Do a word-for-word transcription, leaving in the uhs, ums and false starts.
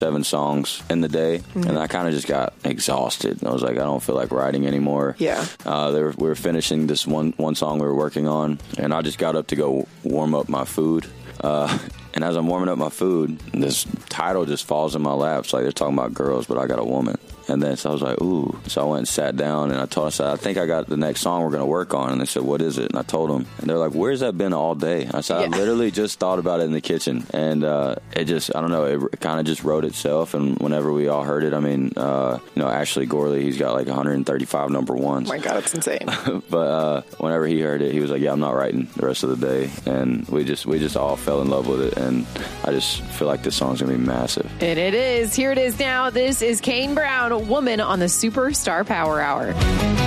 seven songs in the day, mm-hmm. and I kind of just got exhausted. I was like, I don't feel like writing anymore. Yeah. Uh, they were, we were finishing this one, one song we were working on, and I just got up to go warm up my food. Uh, and as I'm warming up my food, this title just falls in my lap. It's like they're talking about girls, but I got a woman. And then so I was like, ooh. So I went and sat down, and I told them, I think I got the next song we're going to work on. And they said, what is it? And I told them. And they're like, where's that been all day? I said, yeah. I literally just thought about it in the kitchen. And uh, it just, I don't know, it kind of just wrote itself. And whenever we all heard it, I mean, uh, you know, Ashley Gorley, he's got like one hundred thirty-five number ones. Oh, my God, it's insane. But uh, whenever he heard it, he was like, yeah, I'm not writing the rest of the day. And we just, we just all fell in love with it. And I just feel like this song's going to be massive. And it is. Here it is now. This is Kane Brown, Woman, on the Superstar Power Hour.